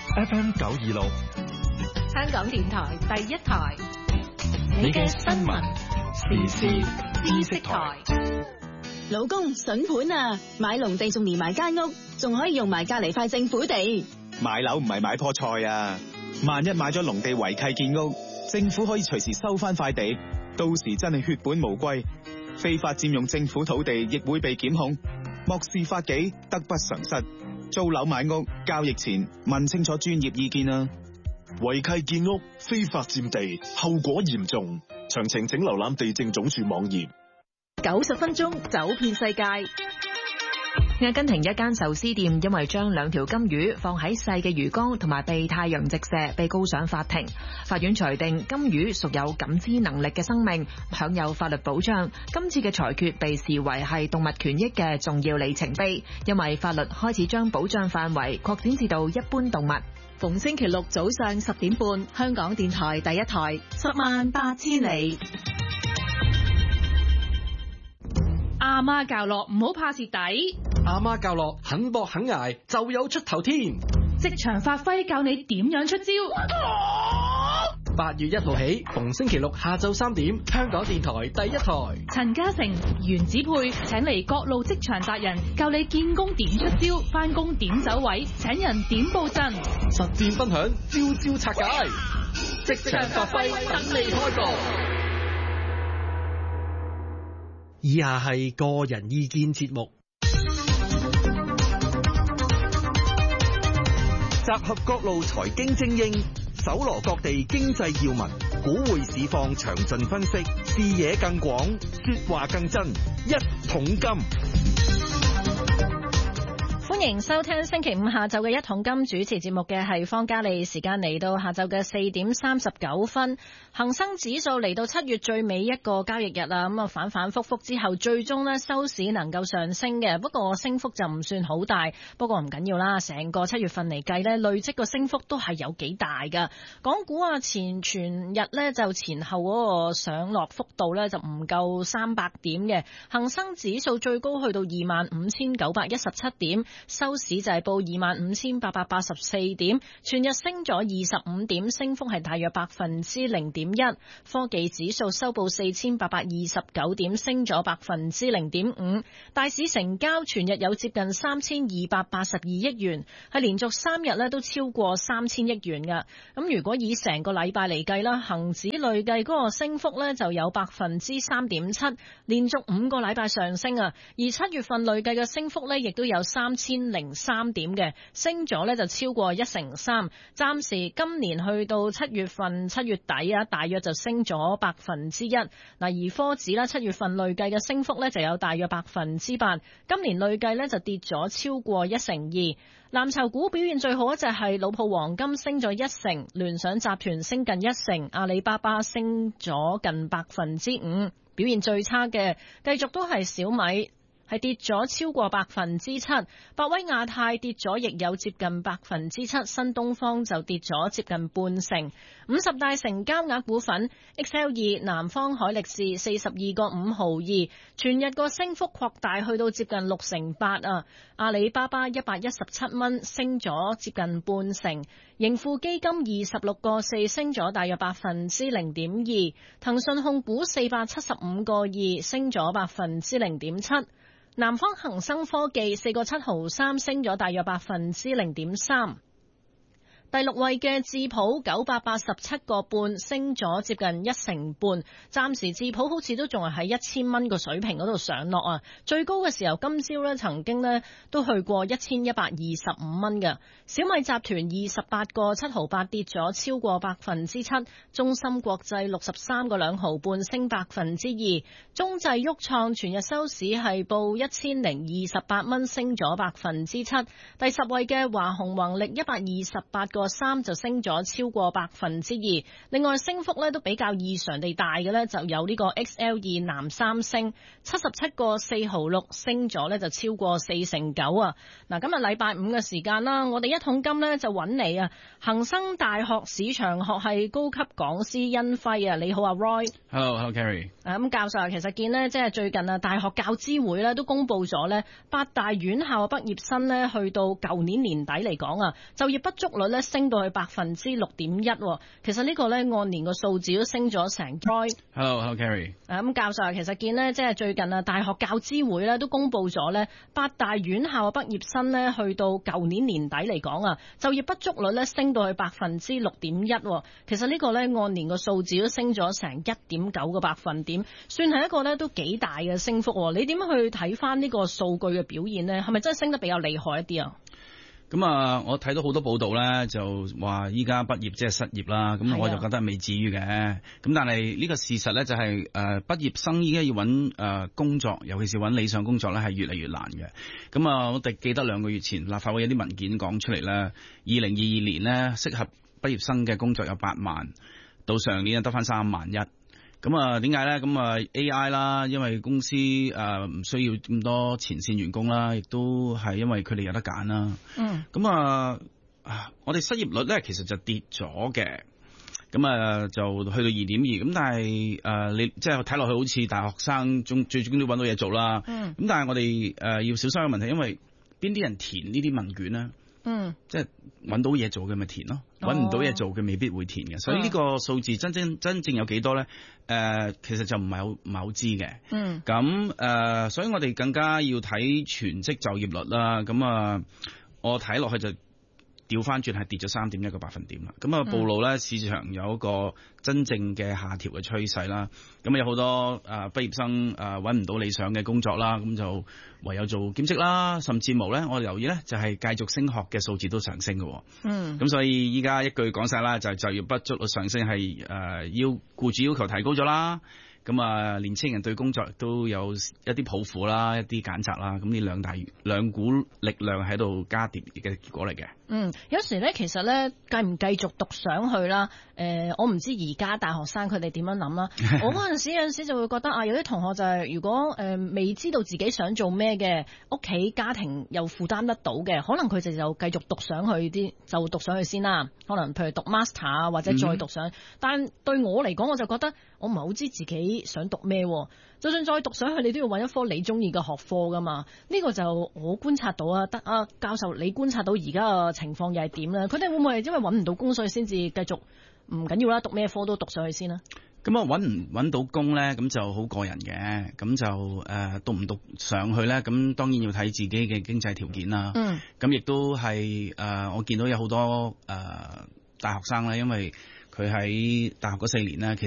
FM 926， 香港電台第一台， 你嘅新聞時事知識台。 老公筍盤啊，買農地仲連埋間屋，仲可以用埋隔籬塊政府地。 買樓唔係買棵菜啊，萬一買咗農地違契建屋，政府可以隨時收翻塊地，到時真係血本無歸，非法佔用政府土地亦會被檢控，漠視法紀，得不償失。租樓買屋交易前問清楚專業意見啊！ 違契建屋、非法佔地，後果嚴重。詳情請瀏覽地政總署網頁。 90分鐘走遍世界。 阿根廷一間壽司店因為將2條金魚放喺細嘅魚缸同埋被太陽直射，被告上法庭。法院裁定金魚屬有感知能力嘅生命，享有法律保障。今次嘅裁決被視為係動物權益嘅重要里程碑，因為法律開始將保障範圍擴展至到一般動物。 逢星期六早上10點半，香港電台第一台，108000里。 阿媽教落唔好怕蝕底， 阿媽教落肯搏肯捱就有出頭天。 職場發揮教你點樣出招。 8月1號起，逢星期六下晝3點，香港電台第一台。 陳嘉誠、袁子佩請嚟各路職場達人，教你見工點出招，返工點走位，請人點布陣， 實戰分享，招招拆解，職場發揮等你開講。 以下係個人意見節目， 集合各路財經精英，搜羅各地經濟要聞，股匯市況詳盡分析，視野更廣，說話更真，一桶金。 歡迎收聽星期五下晝嘅一桶金，主持節目嘅係方嘉莉。時間嚟到下晝嘅4點39分，恒生指數嚟到7月最尾一個交易日啦，咁啊反反复复之後，最終呢收市能夠上升嘅，不過升幅就唔算好大。不過唔緊要啦，成個7月份嚟計呢，累積個升幅都係有幾大噶。港股啊，全日呢就前後嗰個上落幅度呢就唔夠300點嘅，恒生指數最高去到25,917點。收市就係報25,884點，全日升咗25點，升幅係大約0.1%。科技指數收報4,829點，升咗0.5%。大市成交全日有接近3,282億元，係連續3日咧都超過3,000億元㗎。咁如果以成個禮拜嚟計啦，恒指累計嗰個升幅咧就有3.7%，連續5個禮拜上升啊。而7月份累計嘅升幅咧亦都有3,003點嘅，升咗呢就超過1成3。暫時今年去到7月底啊，大約就升咗1%。嗱，而科指啦7月份累計嘅升幅呢就有大約8%，今年累計呢就跌咗超過1成2。藍籌股表現最好一隻係老鋪黃金，升咗1成，聯想集團升近1成，阿里巴巴升咗近5%。表現最差嘅繼續都係小米，係跌咗超過7%，百威亞太跌咗亦有接近7%，新東方就跌咗接近半成。50大成交額股份 XL2 南方海力士42個5毫2，全日個升幅擴大去到接近6%啊！阿里巴巴117蚊，升咗接近半成。盈富基金26個4，升咗大約0.2%。騰訊控股475個2，升咗0.7%。南方恒生科技4個7毫3，升咗大約0.3%。第6位嘅智普987個半，升咗接近1成半。暫時智普好似都仲係喺1000蚊個水平嗰度上落啊。最高嘅時候今朝呢曾經呢都去過1125蚊嘅。小米集團28個7毫8，跌咗超過7%。中芯國際63個2毫半，升2%。中製旭創全日收市係報1028蚊，升咗7%。第10位嘅華虹宏力128個3，就升咗超過2%。另外升幅咧都比較異常地大嘅咧，就有呢個 XL2 南三星77個4毫6，升咗咧就超過4%啊！嗱，今日禮拜五嘅時間啦，我哋一桶金咧就揾你啊，恒生大學市場學系高級講師殷輝啊，你好啊 Roy。Hello Carrie。 咁教授其實見呢，即係最近啊，大學教資會咧都公布咗咧，8大院校畢業生咧去到舊年年底嚟講啊，就業不足率咧升到去6.1%。其實呢個咧按年個數字都升咗成倍。 Hello Carrie。 咁教授其實見呢，即係最近啊，大學教資會咧都公布咗咧8大院校畢業生咧去到舊年年底嚟講啊，就業不足率咧升到去6.1%。其實呢個咧按年個數字都升咗成1.9個百分點，算係一個咧都幾大嘅升幅。你點樣去睇翻呢個數據嘅表現呢？係咪真係升得比較厲害一啲啊？ 咁啊，我睇到好多報道咧，就話依家畢業即係失業啦。咁我就覺得未至於嘅。咁但係呢個事實咧就係畢業生依家要揾工作，尤其是揾理想工作咧係越嚟越難嘅。咁啊，我哋記得2個月前立法會有啲文件講出嚟咧，2022年咧適合畢業生嘅工作有8萬，到上年得翻3萬1。咁啊，點解咧？咁啊 AI 啦，因為公司唔需要咁多前線員工啦，亦都係因為佢哋有得揀啦。咁啊，我哋失業率咧其實就跌咗嘅。咁啊，就去到2.2。咁但係你即係睇落去好似大學生最終都揾到嘢做啦。咁但係我哋要小心嘅問題，因為邊啲人填呢啲問卷咧？即係揾到嘢做嘅咪填咯，揾唔到嘢做嘅未必會填嘅。所以呢個數字真正有幾多咧？其實就唔係好知嘅。咁所以我哋更加要睇全職就業率啦。咁啊，我睇落去就調翻轉係跌咗3.1個百分點啦。咁啊，暴露咧市場有一個真正嘅下調嘅趨勢啦。咁有好多畢業生揾唔到理想嘅工作啦，咁就唯有做兼職啦，甚至無咧，我哋留意咧就係繼續升學嘅數字都上升嘅。咁所以依家一句講晒啦，就係就業不足率上升係要僱主要求提高咗啦。咁啊，年青人對工作都有一啲抱負啦，一啲揀擇啦。咁呢兩股力量喺度加跌嘅結果嚟嘅。 有時咧，其實咧，繼唔繼續讀上去啦？我唔知而家大學生佢哋點樣諗啦。我嗰陣時有陣時就會覺得有啲同學就係如果未知道自己想做咩嘅，屋企家庭又負擔得到嘅，可能佢哋就繼續讀上去啲，就讀上去先啦。可能譬如讀 master 啊，或者再讀上。但對我嚟講，我就覺得我唔係好知自己想讀咩。就算再讀上去，你都要揾一科你中意嘅學科噶嘛。呢個就我觀察到啊，教授你觀察到而家嘅情況又係點咧？佢哋會唔會係因為揾唔到工所以先至繼續唔緊要啦，讀咩科都讀上去先啦？ 咁啊，揾唔揾到工咧，咁就好個人嘅。咁就讀唔讀上去咧，咁當然要睇自己嘅經濟條件啦。咁亦都係我見到有好多大學生咧，因為佢喺大學嗰4年咧，其